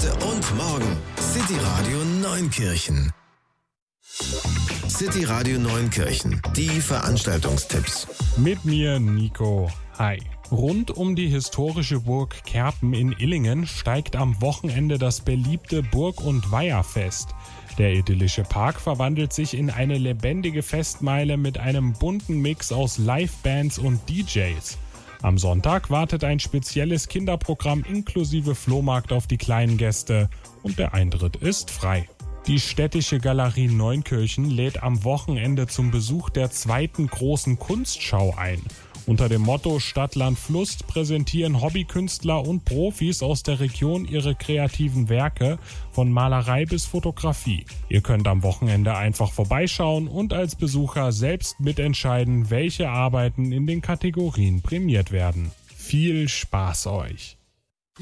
heute und morgen. City Radio Neunkirchen. City Radio Neunkirchen. Die Veranstaltungstipps. Mit mir Nico. Hi. Rund um die historische Burg Kerpen in Illingen steigt am Wochenende das beliebte Burg- und Weiherfest. Der idyllische Park verwandelt sich in eine lebendige Festmeile mit einem bunten Mix aus Livebands und DJs. Am Sonntag wartet ein spezielles Kinderprogramm inklusive Flohmarkt auf die kleinen Gäste und der Eintritt ist frei. Die Städtische Galerie Neunkirchen lädt am Wochenende zum Besuch der zweiten großen Kunstschau ein. Unter dem Motto Stadt, Land, Fluss präsentieren Hobbykünstler und Profis aus der Region ihre kreativen Werke, von Malerei bis Fotografie. Ihr könnt am Wochenende einfach vorbeischauen und als Besucher selbst mitentscheiden, welche Arbeiten in den Kategorien prämiert werden. Viel Spaß euch!